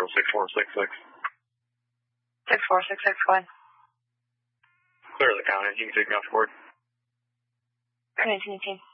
Central 6466. 6466, go ahead. Clear the county. You can take me off board. 1918.